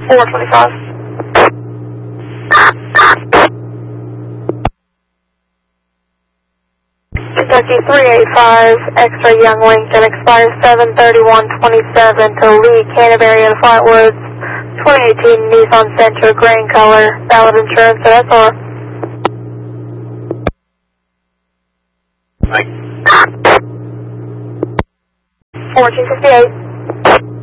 425. Kentucky 385, X-ray Young Lincoln, expires 7/31/27 to Lee, Canterbury, and Flatwoods, 2018 Nissan Sentra, gray in color, valid insurance, so that's all. 1458.